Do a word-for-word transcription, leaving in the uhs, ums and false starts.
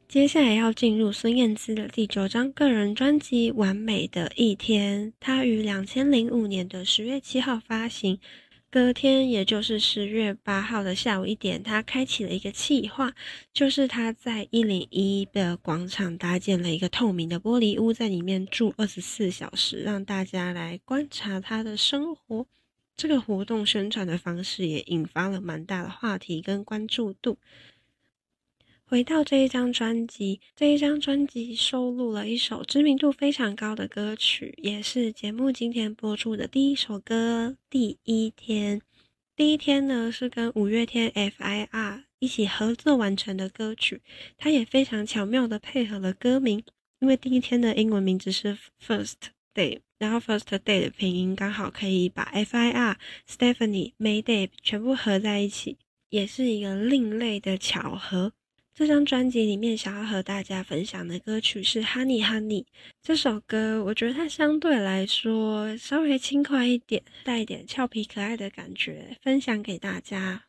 接下来要进入孙燕姿的第九张个人专辑《完美的一天》，她于两千零五年的十月七号发行。隔天，也就是十月八号的下午一点，她开启了一个企划，就是她在一零一的广场搭建了一个透明的玻璃屋，在里面住二十四小时，让大家来观察她的生活。这个活动宣传的方式也引发了蛮大的话题跟关注度。回到这一张专辑，这一张专辑收录了一首知名度非常高的歌曲，也是节目今天播出的第一首歌《第一天》。第一天呢，是跟五月天 F I R 一起合作完成的歌曲，它也非常巧妙的配合了歌名，因为第一天的英文名字是 First Day， 然后 First Day 的拼音刚好可以把 F I R、Stephanie、Mayday 全部合在一起，也是一个另类的巧合。这张专辑里面想要和大家分享的歌曲是 Honey Honey。 这首歌我觉得它相对来说稍微轻快一点，带一点俏皮可爱的感觉，分享给大家。